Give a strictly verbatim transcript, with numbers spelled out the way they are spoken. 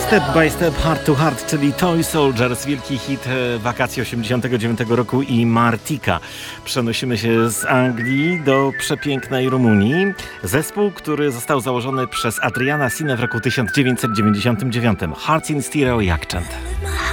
Step by Step, Heart to Heart, czyli Toy Soldiers, wielki hit wakacji osiemdziesiątego dziewiątego roku i Martika. Przenosimy się z Anglii do przepięknej Rumunii. Zespół, który został założony przez Adriana Sine w roku tysiąc dziewięćset dziewięćdziesiątym dziewiątym. Hearts in Stereo i Accent.